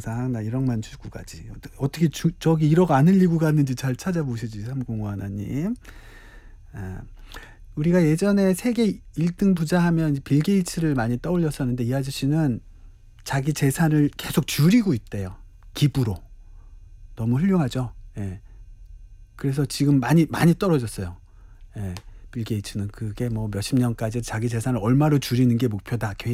세상 나 1억만 주고 가지. 어떻게 저기 1억 안 흘리고 갔는지 잘 찾아보시지 3051 하나님. 우리가 예전에 세계 1등 부자 하면 빌 게이츠를 많이 떠올렸었는데 이 아저씨는 자기 재산을 계속 줄이고 있대요. 기부로. 너무 훌륭하죠. 예. 그래서 지금 많이 떨어졌어요. 예. 빌 게이츠는 그게 뭐 몇십 년까지 자기 재산을 얼마로 줄이는 게 목표다.